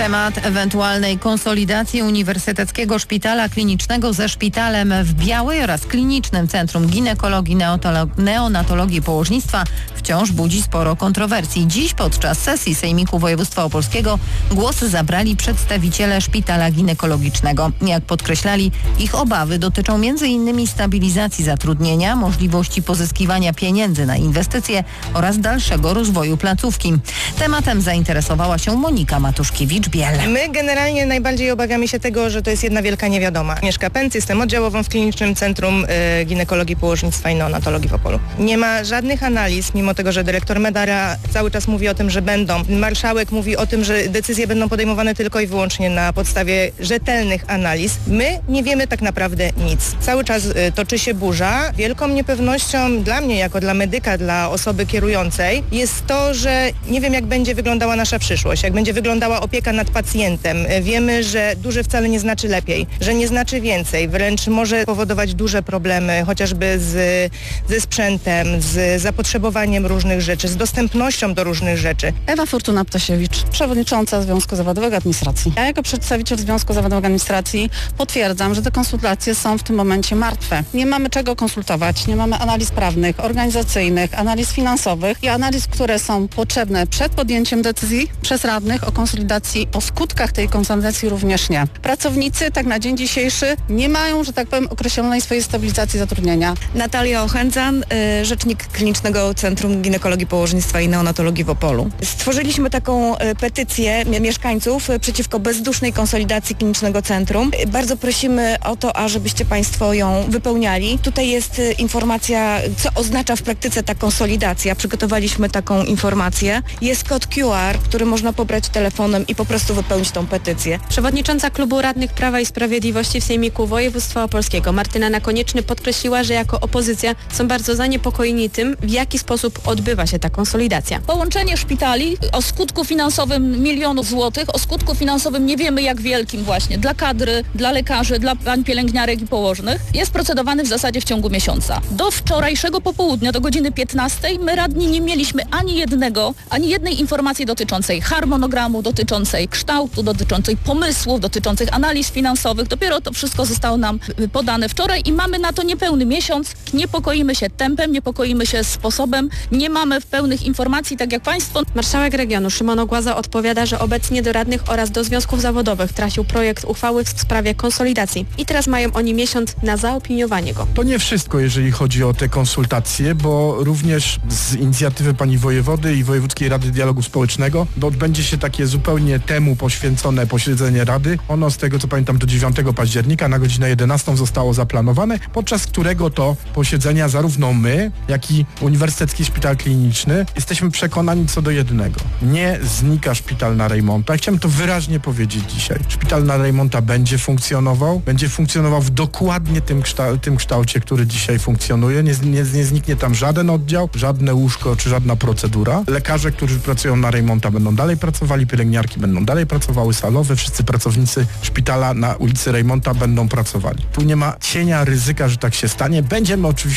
Temat ewentualnej konsolidacji Uniwersyteckiego Szpitala Klinicznego ze szpitalem w Białej oraz Klinicznym Centrum Ginekologii, Neonatologii i Położnictwa wciąż budzi sporo kontrowersji. Dziś podczas sesji Sejmiku Województwa Opolskiego głosy zabrali przedstawiciele Szpitala Ginekologicznego. Jak podkreślali, ich obawy dotyczą m.in. stabilizacji zatrudnienia, możliwości pozyskiwania pieniędzy na inwestycje oraz dalszego rozwoju placówki. Tematem zainteresowała się Monika Matuszkiewicz-Biel. My generalnie najbardziej obawiamy się tego, że to jest jedna wielka niewiadoma. Mieszka PENC, jestem oddziałową w Klinicznym Centrum Ginekologii, Położnictwa i Neonatologii w Opolu. Nie ma żadnych analiz, mimo tego, że dyrektor Medara cały czas mówi o tym, że będą. Marszałek mówi o tym, że decyzje będą podejmowane tylko i wyłącznie na podstawie rzetelnych analiz. My nie wiemy tak naprawdę nic. Cały czas toczy się burza. Wielką niepewnością dla mnie, jako dla medyka, dla osoby kierującej, jest to, że nie wiem, jak będzie wyglądała nasza przyszłość, jak będzie wyglądała opieka nad pacjentem. Wiemy, że duże wcale nie znaczy lepiej, że nie znaczy więcej, wręcz może powodować duże problemy, chociażby ze sprzętem, z zapotrzebowaniem różnych rzeczy, z dostępnością do różnych rzeczy. Ewa Fortuna-Ptasiewicz, przewodnicząca Związku Zawodowego Administracji. Ja jako przedstawiciel Związku Zawodowego Administracji potwierdzam, że te konsultacje są w tym momencie martwe. Nie mamy czego konsultować, nie mamy analiz prawnych, organizacyjnych, analiz finansowych i analiz, które są potrzebne przed podjęciem decyzji przez radnych o konsolidacji, o skutkach tej konsolidacji również nie. Pracownicy tak na dzień dzisiejszy nie mają, że tak powiem, określonej swojej stabilizacji zatrudnienia. Natalia Ochędzan, rzecznik Klinicznego Centrum Ginekologii, Położnictwa i Neonatologii w Opolu. Stworzyliśmy taką petycję mieszkańców przeciwko bezdusznej konsolidacji Klinicznego Centrum. Bardzo prosimy o to, ażebyście Państwo ją wypełniali. Tutaj jest informacja, co oznacza w praktyce ta konsolidacja. Przygotowaliśmy taką informację. Jest kod QR, który można pobrać telefonem i po prostu wypełnić tą petycję. Przewodnicząca Klubu Radnych Prawa i Sprawiedliwości w Sejmiku Województwa Opolskiego Martyna Nakonieczny podkreśliła, że jako opozycja są bardzo zaniepokojeni tym, w jaki sposób odbywa się ta konsolidacja. Połączenie szpitali o skutku finansowym milionów złotych, o skutku finansowym nie wiemy jak wielkim właśnie, dla kadry, dla lekarzy, dla pań pielęgniarek i położnych, jest procedowany w zasadzie w ciągu miesiąca. Do wczorajszego popołudnia, do godziny 15 my radni nie mieliśmy ani jednej informacji dotyczącej harmonogramu, dotyczącej kształtu, dotyczącej pomysłów, dotyczących analiz finansowych. Dopiero to wszystko zostało nam podane wczoraj i mamy na to niepełny miesiąc. Niepokoimy się tempem, niepokoimy się sposobem, nie mamy pełnych informacji, tak jak Państwo. Marszałek regionu Szymon Ogłaza odpowiada, że obecnie do radnych oraz do związków zawodowych trafił projekt uchwały w sprawie konsolidacji i teraz mają oni miesiąc na zaopiniowanie go. To nie wszystko, jeżeli chodzi o te konsultacje, bo również z inicjatywy pani wojewody i Wojewódzkiej Rady Dialogu Społecznego odbędzie się takie zupełnie temu poświęcone posiedzenie Rady. Ono, z tego co pamiętam, do 9 października na godzinę 11 zostało zaplanowane, podczas którego to posiedzenia zarówno my, jak i Uniwersytecki Szpital Kliniczny jesteśmy przekonani co do jednego. Nie znika szpital na Rejmonta. Chciałem to wyraźnie powiedzieć dzisiaj. Szpital na Rejmonta będzie funkcjonował w dokładnie tym kształcie, który dzisiaj funkcjonuje. Nie zniknie tam żaden oddział, żadne łóżko czy żadna procedura. Lekarze, którzy pracują na Rejmonta, będą dalej pracowali, pielęgniarki będą dalej pracowały, salowe, wszyscy pracownicy szpitala na ulicy Rejmonta będą pracowali. Tu nie ma cienia ryzyka, że tak się stanie. Będziemy oczywiście